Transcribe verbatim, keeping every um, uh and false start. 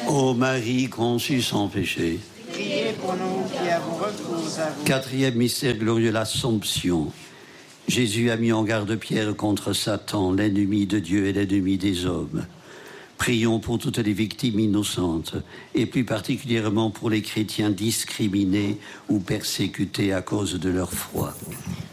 Ô Marie conçue sans péché, priez pour nous qui avons recours à vous. Quatrième mystère glorieux, l'Assomption. Jésus a mis en garde Pierre contre Satan, l'ennemi de Dieu et l'ennemi des hommes. Prions pour toutes les victimes innocentes, et plus particulièrement pour les chrétiens discriminés ou persécutés à cause de leur foi.